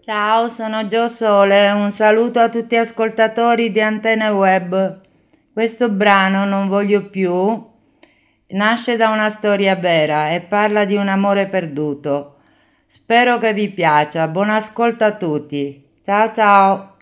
Ciao, sono Gio Sole, un saluto a tutti gli ascoltatori di Antenne Web. Questo brano, Non voglio più, nasce da una storia vera e parla di un amore perduto. Spero che vi piaccia. Buon ascolto a tutti. Ciao ciao.